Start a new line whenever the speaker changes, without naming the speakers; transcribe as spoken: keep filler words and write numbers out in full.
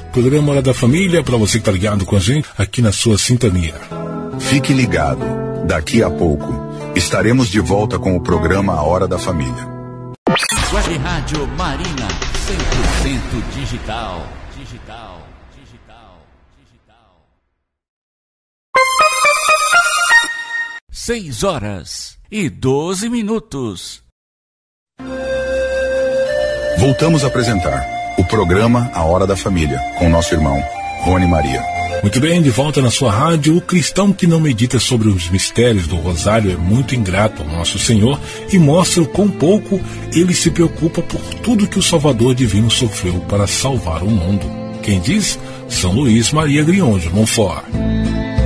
Programa Hora da Família, para você que está ligado com a gente aqui na sua sintonia.
Fique ligado, daqui a pouco estaremos de volta com o programa A Hora da Família.
Web Rádio Marina, cem por cento digital. Digital, digital, digital. Seis horas e doze minutos.
Voltamos a apresentar o programa A Hora da Família, com nosso irmão Rony Maria.
Muito bem, de volta na sua rádio. O cristão que não medita sobre os mistérios do Rosário é muito ingrato ao nosso Senhor e mostra o quão pouco ele se preocupa por tudo que o Salvador Divino sofreu para salvar o mundo. Quem diz? São Luís Maria Grião de Montfort.